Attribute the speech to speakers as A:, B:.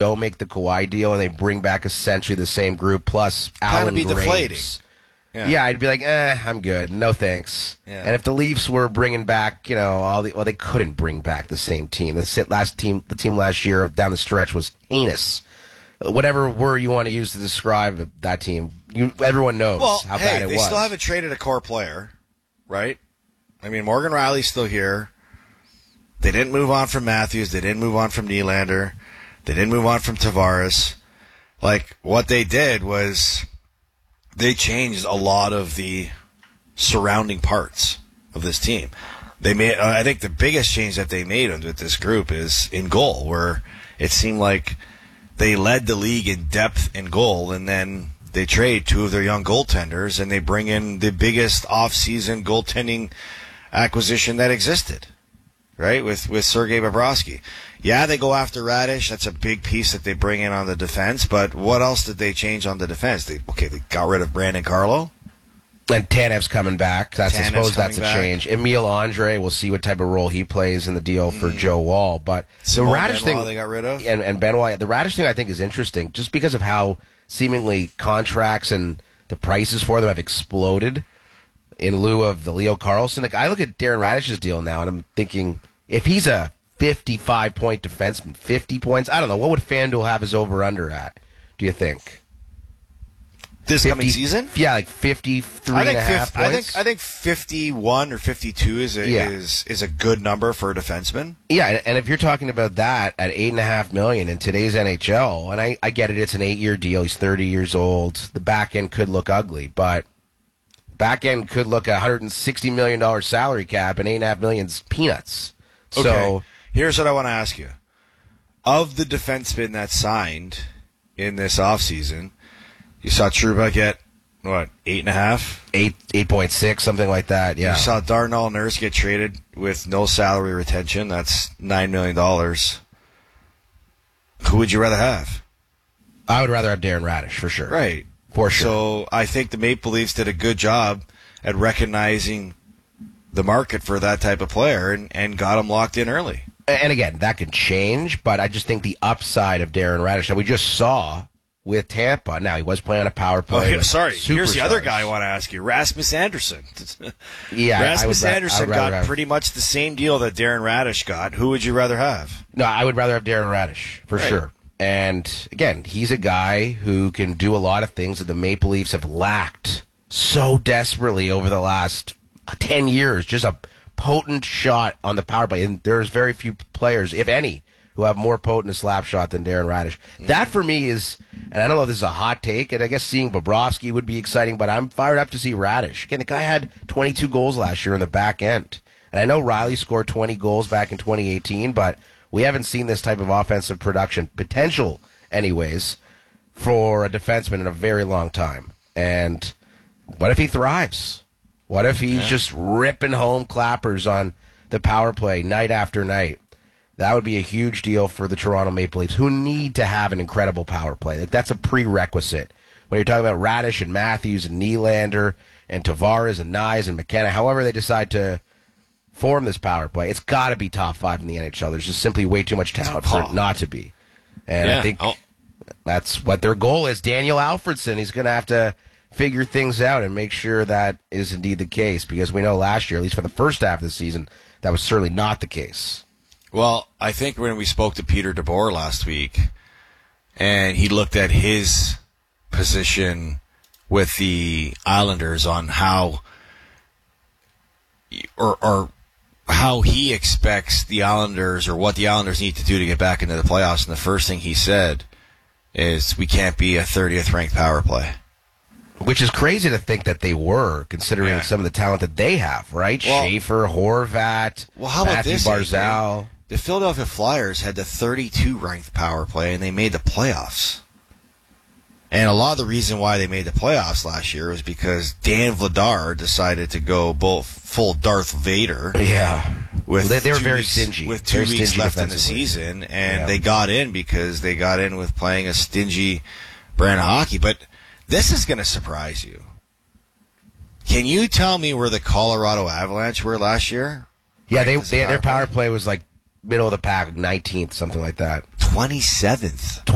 A: don't make the Kawhi deal and they bring back essentially the same group plus Allen
B: be
A: Graves.
B: deflating.
A: Yeah, I'd be like, I'm good. No thanks.
B: Yeah.
A: And if the Leafs were bringing back, they couldn't bring back the same team. The team last year down the stretch was heinous. Whatever word you want to use to describe that team, everyone knows how bad it was.
B: They still haven't traded a core player, right? I mean, Morgan Riley's still here. They didn't move on from Matthews. They didn't move on from Nylander. They didn't move on from Tavares. Like, what they did was they changed a lot of the surrounding parts of this team. They made, I think the biggest change that they made with this group is in goal, where it seemed like they led the league in depth in goal, and then they trade two of their young goaltenders, and they bring in the biggest off-season goaltending acquisition that existed, right, with Sergei Bobrovsky. Yeah, they go after Radish. That's a big piece that they bring in on the defense, but what else did they change on the defense? They got rid of Brandon Carlo.
A: And Tanev's coming back. I suppose that's a change. Emile Andre, we'll see what type of role he plays in the deal for Joe Wall. But the Radish thing
B: they got rid of,
A: and Benoit, the Radish thing I think is interesting, just because of how seemingly contracts and the prices for them have exploded in lieu of the Leo Carlson. Like, I look at Darren Radish's deal now, and I'm thinking, if he's a 55-point defenseman, 50 points, I don't know, what would FanDuel have his over-under at, do you think?
B: This coming season?
A: Yeah, like 53 and a half points.
B: I think 51 or 52 is a good number for a defenseman.
A: Yeah, and if you're talking about that at $8.5 million in today's NHL, and I get it, it's an 8-year deal. He's 30 years old. The back end could look ugly, but back end could look $160 million salary cap, and $8.5 million's peanuts.
B: Okay.
A: So
B: here's what I want to ask you: of the defensemen that signed in this offseason, you saw Trouba get, what, 8.5?
A: 8.6, something like that, yeah.
B: You saw Darnell Nurse get traded with no salary retention. That's $9 million. Who would you rather have?
A: I would rather have Darren Radish, for sure.
B: Right.
A: For sure.
B: So I think the Maple Leafs did a good job at recognizing the market for that type of player and got him locked in early.
A: And again, that can change, but I just think the upside of Darren Radish that we just saw with Tampa. Now, he was playing on a power play.
B: Oh, sorry. Here's the other guy I want to ask you. Rasmus Anderson.
A: Yeah,
B: Rasmus Anderson got pretty much the same deal that Darren Radish got. Who would you rather have?
A: No, I would rather have Darren Radish, for sure. And, again, he's a guy who can do a lot of things that the Maple Leafs have lacked so desperately over the last 10 years. Just a potent shot on the power play. And there's very few players, if any, who have more potent a slap shot than Darren Radish. That, for me, is, and I don't know if this is a hot take, and I guess seeing Bobrovsky would be exciting, but I'm fired up to see Radish. Again, the guy had 22 goals last year in the back end. And I know Riley scored 20 goals back in 2018, but we haven't seen this type of offensive production, potential anyways, for a defenseman in a very long time. And what if he thrives? What if he's just ripping home clappers on the power play night after night? That would be a huge deal for the Toronto Maple Leafs, who need to have an incredible power play. Like, that's a prerequisite. When you're talking about Radish and Matthews and Nylander and Tavares and Nyes and McKenna, however they decide to form this power play, it's got to be top 5 in the NHL. There's just simply way too much talent for it not to be. And I think that's what their goal is. Daniel Alfredsson, he's going to have to figure things out and make sure that is indeed the case, because we know last year, at least for the first half of the season, that was certainly not the case.
B: Well, I think when we spoke to Peter DeBoer last week, and he looked at his position with the Islanders on how how he expects the Islanders, or what the Islanders need to do to get back into the playoffs, and the first thing he said is, we can't be a 30th ranked power play.
A: Which is crazy to think that they were, considering some of the talent that they have, right? Well, Schaefer, Horvat,
B: how about
A: Matthew
B: this,
A: Barzal.
B: The Philadelphia Flyers had the 32 ranked power play, and they made the playoffs. And a lot of the reason why they made the playoffs last year was because Dan Vladar decided to go full Darth Vader.
A: Yeah.
B: They
A: were very stingy.
B: With 2 weeks left in the season, and they got in because they got in with playing a stingy brand of hockey. But this is going to surprise you. Can you tell me where the Colorado Avalanche were last year?
A: Yeah, their power play was like middle of the pack, 19th, something like that.
B: 27th.